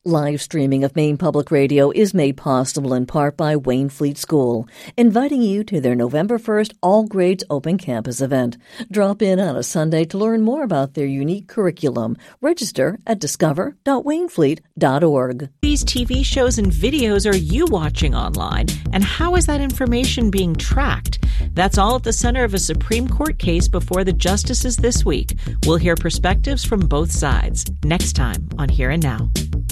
Live streaming of Maine Public Radio is made possible in part by Waynflete School, inviting you to their November 1st all-grades open campus event. Drop in on a Sunday to learn more about their unique curriculum. Register at discover.waynflete.org. These TV shows and videos are you watching online, and how is that information being tracked? That's all at the center of a Supreme Court case before the justices this week. We'll hear perspectives from both sides next time on Here and Now.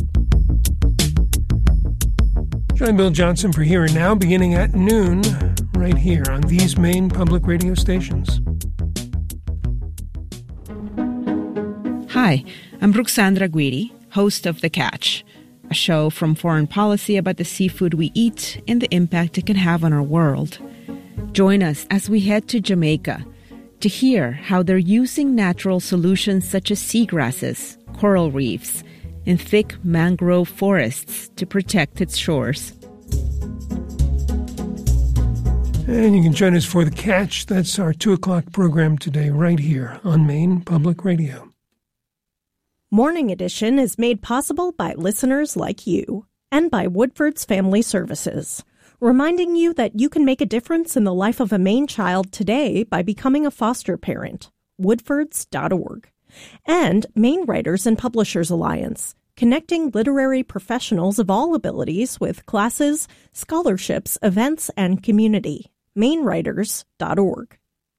Join Bill Johnson for Here and Now, beginning at noon, right here on these Maine public radio stations. Hi, I'm Ruxandra Guidi, host of The Catch, a show from Foreign Policy about the seafood we eat and the impact it can have on our world. Join us as we head to Jamaica to hear how they're using natural solutions such as seagrasses, coral reefs, and thick mangrove forests to protect its shores. And you can join us for The Catch. That's our 2 o'clock program today, right here on Maine Public Radio. Morning Edition is made possible by listeners like you and by Woodford's Family Services, reminding you that you can make a difference in the life of a Maine child today by becoming a foster parent. Woodfords.org. And Maine Writers and Publishers Alliance, connecting literary professionals of all abilities with classes, scholarships, events, and community. MaineWriters.org.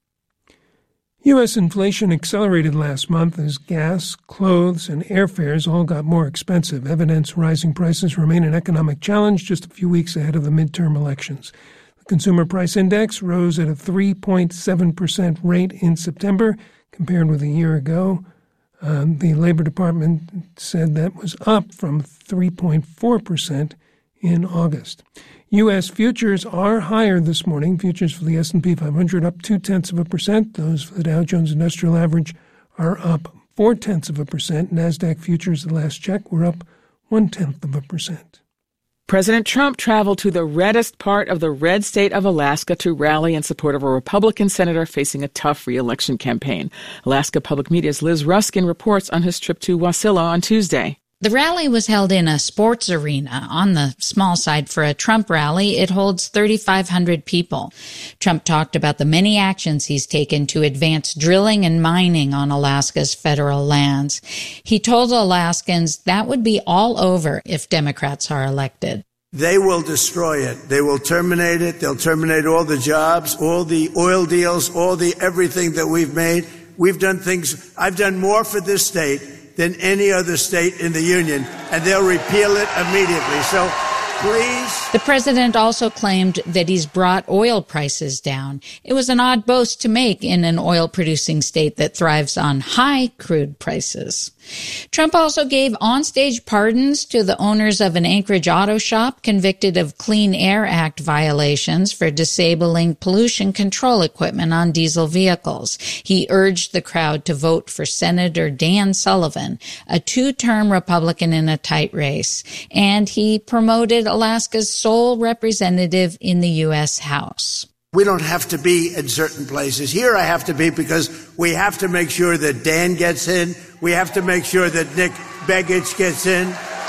U.S. inflation accelerated last month as gas, clothes, and airfares all got more expensive. Evidence rising prices remain an economic challenge just a few weeks ahead of the midterm elections. The Consumer Price Index rose at a 3.7% rate in September, compared with a year ago. The Labor Department said that was up from 3.4% in August. U.S. futures are higher this morning. Futures for the S&P 500 up 0.2%. Those for the Dow Jones Industrial Average are up 0.4%. NASDAQ futures at last check were up 0.1%. President Trump traveled to the reddest part of the red state of Alaska to rally in support of a Republican senator facing a tough re-election campaign. Alaska Public Media's Liz Ruskin reports on his trip to Wasilla on Tuesday. The rally was held in a sports arena. On the small side for a Trump rally, it holds 3,500 people. Trump talked about the many actions he's taken to advance drilling and mining on Alaska's federal lands. He told Alaskans that would be all over if Democrats are elected. They will destroy it. They will terminate it. They'll terminate all the jobs, all the oil deals, all the everything that we've made. We've done things. I've done more for this state than any other state in the union, and they'll repeal it immediately. So please. The president also claimed that he's brought oil prices down. It was an odd boast to make in an oil-producing state that thrives on high crude prices. Trump also gave onstage pardons to the owners of an Anchorage auto shop convicted of Clean Air Act violations for disabling pollution control equipment on diesel vehicles. He urged the crowd to vote for Senator Dan Sullivan, a 2-term Republican in a tight race, and he promoted Alaska's sole representative in the U.S. House. We don't have to be in certain places. Here I have to be because we have to make sure that Dan gets in. We have to make sure that Nick Begich gets in.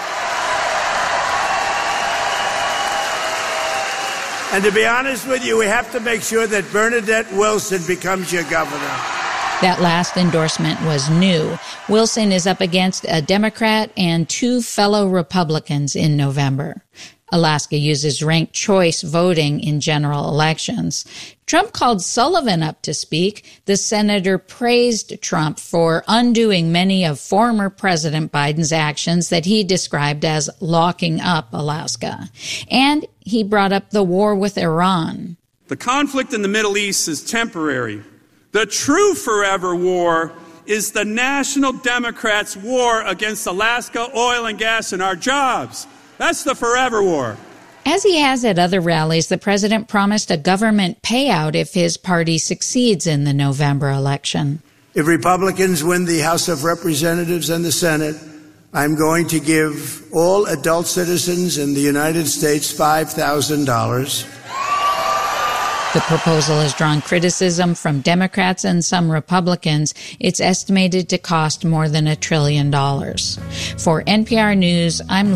And to be honest with you, we have to make sure that Bernadette Wilson becomes your governor. That last endorsement was new. Wilson is up against a Democrat and 2 fellow Republicans in November. Alaska uses ranked choice voting in general elections. Trump called Sullivan up to speak. The senator praised Trump for undoing many of former President Biden's actions that he described as locking up Alaska. And he brought up the war with Iran. The conflict in the Middle East is temporary. The true forever war is the National Democrats' war against Alaska oil and gas and our jobs. That's the forever war. As he has at other rallies, the president promised a government payout if his party succeeds in the November election. If Republicans win the House of Representatives and the Senate, I'm going to give all adult citizens in the United States $5,000. The proposal has drawn criticism from Democrats and some Republicans. It's estimated to cost more than $1 trillion. For NPR News, I'm